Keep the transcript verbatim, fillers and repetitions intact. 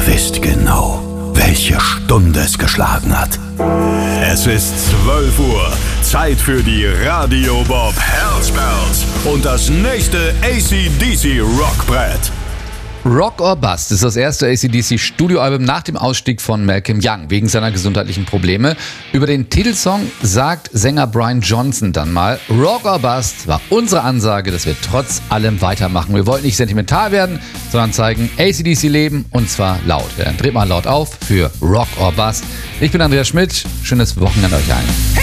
Ihr wisst genau, welche Stunde es geschlagen hat. Es ist zwölf Uhr. Zeit für die Radio Bob Herzbells und das nächste A C D C Rockbrett. Rock or Bust ist das erste A C D C-Studioalbum nach dem Ausstieg von Malcolm Young wegen seiner gesundheitlichen Probleme. Über den Titelsong sagt Sänger Brian Johnson dann mal: Rock or Bust war unsere Ansage, dass wir trotz allem weitermachen. Wir wollten nicht sentimental werden, sondern zeigen A C D C leben, und zwar laut. Ja, dann dreht mal laut auf für Rock or Bust. Ich bin Andreas Schmidt. Schönes Wochenende euch allen.